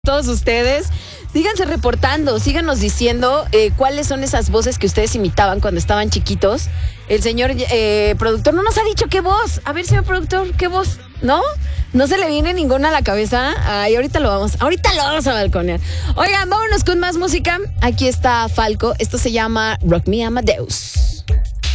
Todos ustedes, síganse reportando, síganos diciendo cuáles son esas voces que ustedes imitaban cuando estaban chiquitos. El señor productor no nos ha dicho qué voz. A ver, señor productor, ¿qué voz? ¿No? ¿No se le viene ninguna a la cabeza? Ay, ahorita lo vamos a balconear. Oigan, vámonos con más música. Aquí está Falco. Esto se llama Rock Me Amadeus.